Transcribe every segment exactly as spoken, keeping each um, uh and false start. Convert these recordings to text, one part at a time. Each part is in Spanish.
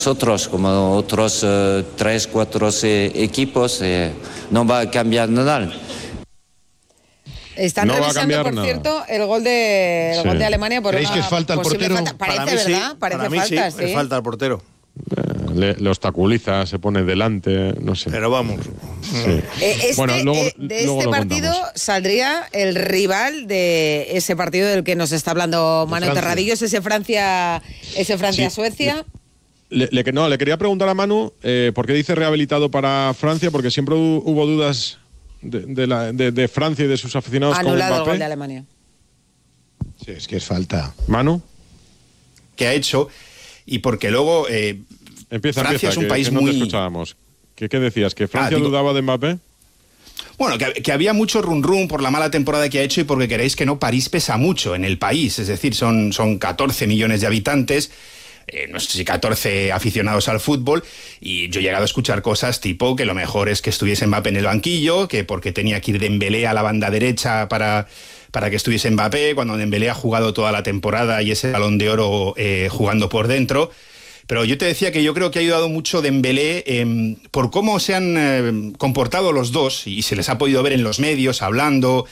Nosotros, como otros eh, tres, cuatro eh, equipos, eh, no va a cambiar nada. Están No va a revisando, cambiar por nada. cierto, el gol de, el Sí. gol de Alemania por ¿Creéis una que es falta al posible portero? falta. Parece, Para mí ¿verdad? sí, Parece para mí falta, sí, sí. es falta al portero. Le, le obstaculiza, se pone delante, no sé. Pero vamos. Sí. Eh, este, Bueno, luego- eh, de luego este lo partido contamos. saldría el rival de ese partido del que nos está hablando Manu Francia. Terradillos, ese Francia, ese Francia-Suecia. Le, le- no, le quería preguntar a Manu eh, por qué dice rehabilitado para Francia, porque siempre hu- hubo dudas de, de la- de- de Francia y de sus aficionados con Anulado el Mbappé. gol de Alemania. Sí, es que es falta. Manu, Que ha hecho y porque luego eh, empieza, Francia empieza, es un que, país que no muy te escuchábamos. ¿Qué, qué decías? ¿Que Francia Ah, digo- dudaba de Mbappé? Bueno, que, que había mucho run run por la mala temporada que ha hecho y porque queréis que no, París pesa mucho en el país, es decir, son, son catorce millones de habitantes, eh, no sé si catorce aficionados al fútbol, y yo he llegado a escuchar cosas tipo que lo mejor es que estuviese Mbappé en el banquillo, que porque tenía que ir Dembélé a la banda derecha para, para que estuviese Mbappé, cuando Dembélé ha jugado toda la temporada y ese Balón de Oro eh, jugando por dentro. Pero yo te decía que yo creo que ha ayudado mucho Dembélé eh, por cómo se han eh, comportado los dos y se les ha podido ver en los medios hablando,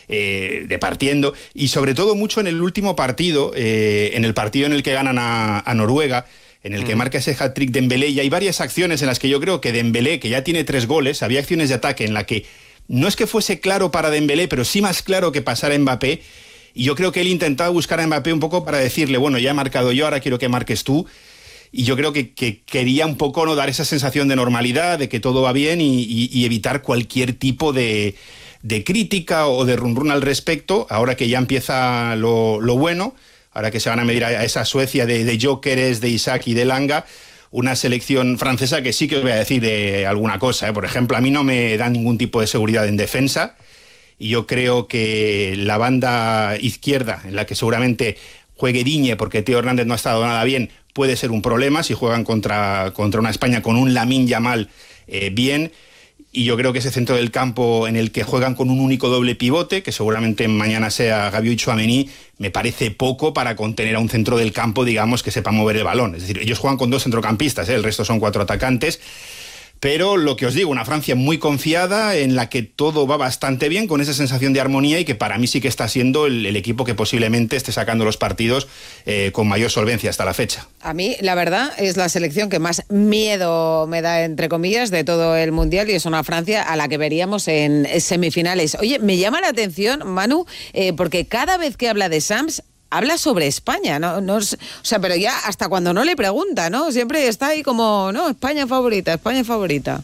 eh, departiendo y sobre todo mucho en el último partido, eh, en el partido en el que ganan a, a Noruega, en el que marca ese hat-trick Dembélé, y hay varias acciones en las que yo creo que Dembélé, que ya tiene tres goles, había acciones de ataque en la que no es que fuese claro para Dembélé, pero sí más claro que pasara Mbappé, y yo creo que él intentaba buscar a Mbappé un poco para decirle, bueno, ya he marcado yo, ahora quiero que marques tú. Y yo creo que, que quería un poco no dar esa sensación de normalidad, de que todo va bien y, y, y evitar cualquier tipo de, de crítica o de run run al respecto, ahora que ya empieza lo, lo bueno, ahora que se van a medir a esa Suecia de, de Gyökeres, de Isaac y de Langa, una selección francesa que sí que os voy a decir de alguna cosa, ¿eh? Por ejemplo, a mí no me da ningún tipo de seguridad en defensa, y yo creo que la banda izquierda, en la que seguramente juegue Digne, porque Teo Hernández no ha estado nada bien, puede ser un problema si juegan contra, contra una España con un Lamine Yamal eh, bien, y yo creo que ese centro del campo en el que juegan con un único doble pivote, que seguramente mañana sea Gabiot y Tchouaméni, me parece poco para contener a un centro del campo, digamos, que sepa mover el balón. Es decir, ellos juegan con dos centrocampistas, ¿eh? El resto son cuatro atacantes. Pero lo que os digo, una Francia muy confiada, en la que todo va bastante bien, con esa sensación de armonía, y que para mí sí que está siendo el, el equipo que posiblemente esté sacando los partidos eh, con mayor solvencia hasta la fecha. A mí, la verdad, es la selección que más miedo me da, entre comillas, de todo el Mundial, y es una Francia a la que veríamos en semifinales. Oye, me llama la atención, Manu, eh, porque cada vez que habla de Sams, habla sobre España, ¿no? No es, o sea, pero ya hasta cuando no le pregunta, ¿no? Siempre está ahí como, no, España favorita, España favorita.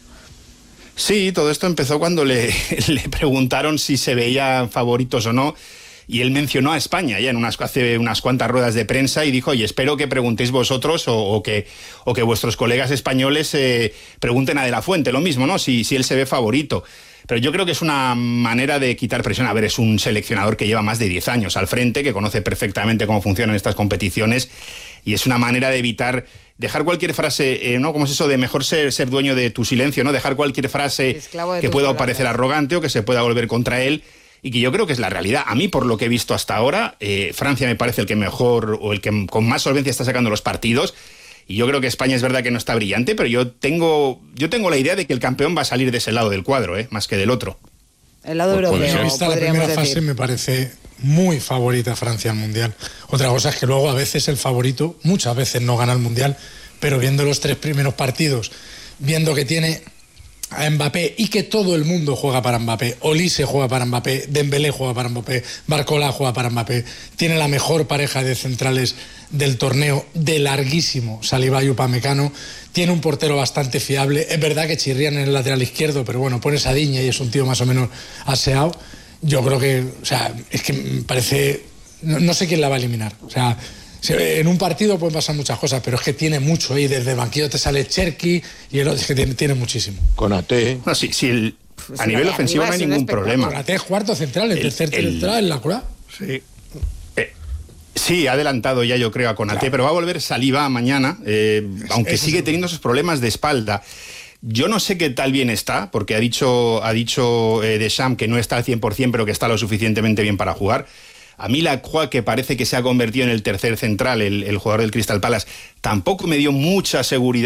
Sí, todo esto empezó cuando le, le preguntaron si se veían favoritos o no, y él mencionó a España ya en unas, hace unas cuantas ruedas de prensa, y dijo, y espero que preguntéis vosotros o, o, que, o que vuestros colegas españoles eh, pregunten a De La Fuente lo mismo, ¿no? Si, si él se ve favorito. Pero yo creo que es una manera de quitar presión. A ver, es un seleccionador que lleva más de diez años al frente, que conoce perfectamente cómo funcionan estas competiciones, y es una manera de evitar dejar cualquier frase, eh, ¿no? Como es eso de mejor ser, ser dueño de tu silencio, ¿no? Dejar cualquier frase que pueda parecer arrogante o que se pueda volver contra él, y que yo creo que es la realidad. A mí, por lo que he visto hasta ahora, eh, Francia me parece el que mejor o el que con más solvencia está sacando los partidos. Y yo creo que España es verdad que no está brillante, pero yo tengo, yo tengo la idea de que el campeón va a salir de ese lado del cuadro, ¿eh? Más que del otro. El lado europeo, Pues vista la primera decir. fase, me parece muy favorita Francia al Mundial. Otra cosa es que luego a veces el favorito, muchas veces no gana el Mundial, pero viendo los tres primeros partidos, viendo que tiene a Mbappé y que todo el mundo juega para Mbappé, Olise juega para Mbappé, Dembélé juega para Mbappé, Barcola juega para Mbappé, tiene la mejor pareja de centrales del torneo, de larguísimo, Saliba y Upamecano, tiene un portero bastante fiable. Es verdad que chirrían en el lateral izquierdo, pero bueno, pones a Digne y es un tío más o menos aseado. Yo creo que, o sea, es que me parece, no, no sé quién la va a eliminar, o sea, en un partido pueden pasar muchas cosas, pero es que tiene mucho ahí. Desde el banquillo te sale Cherki y el otro es que tiene, tiene muchísimo. Konaté. No, sí, sí, el, pues a sí, nivel ofensivo no hay ningún problema. Konaté es cuarto central, el, el tercer el, central en la cura. Sí. Eh, sí, ha adelantado ya, yo creo, a Konaté, claro. Pero va a volver Saliba mañana, eh, es, aunque es sigue teniendo esos problemas de espalda. Yo no sé qué tal bien está, porque ha dicho, ha dicho eh, Deschamps que no está al cien por cien, pero que está lo suficientemente bien para jugar. A mí Lacroix, que parece que se ha convertido en el tercer central, el, el jugador del Crystal Palace, tampoco me dio mucha seguridad